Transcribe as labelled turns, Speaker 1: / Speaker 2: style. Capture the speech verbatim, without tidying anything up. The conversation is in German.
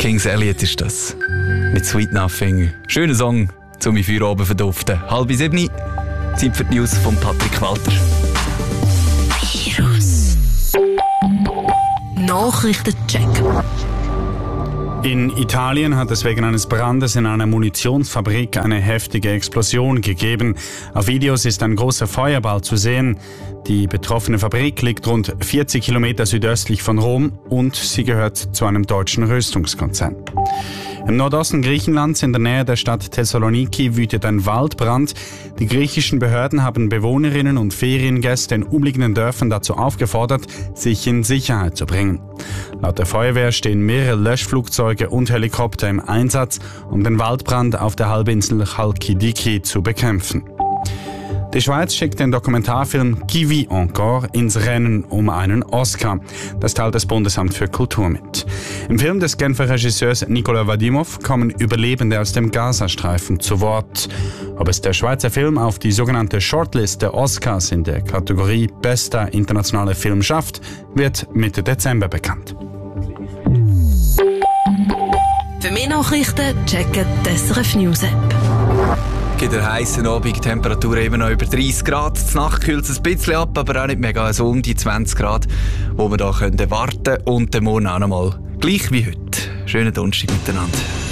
Speaker 1: Kings Elliott ist das. Mit Sweet Nothing. Schöner Song, um mich für oben verduften. Halb sieben. Zeit für die News von Patrick Walter.
Speaker 2: Virus. Nachrichtencheck.
Speaker 3: In Italien hat es wegen eines Brandes in einer Munitionsfabrik eine heftige Explosion gegeben. Auf Videos ist ein großer Feuerball zu sehen. Die betroffene Fabrik liegt rund vierzig Kilometer südöstlich von Rom und sie gehört zu einem deutschen Rüstungskonzern. Im Nordosten Griechenlands in der Nähe der Stadt Thessaloniki wütet ein Waldbrand. Die griechischen Behörden haben Bewohnerinnen und Feriengäste in umliegenden Dörfern dazu aufgefordert, sich in Sicherheit zu bringen. Laut der Feuerwehr stehen mehrere Löschflugzeuge und Helikopter im Einsatz, um den Waldbrand auf der Halbinsel Chalkidiki zu bekämpfen. Die Schweiz schickt den Dokumentarfilm Qui vit encore ins Rennen um einen Oscar. Das teilt das Bundesamt für Kultur mit. Im Film des Genfer Regisseurs Nicolas Vadimov kommen Überlebende aus dem Gazastreifen zu Wort. Ob es der Schweizer Film auf die sogenannte Shortlist der Oscars in der Kategorie Bester internationaler Film schafft, wird Mitte Dezember bekannt.
Speaker 2: Für mehr Nachrichten checken die S R F News App.
Speaker 1: In der heißen Abend, Temperatur immer noch über dreißig Grad. Die Nacht kühlt es ein bisschen ab, aber auch nicht mega, also um die zwanzig Grad, wo wir da erwarten können. Und den Morgen auch noch mal gleich wie heute. Schönen Donnerstag miteinander.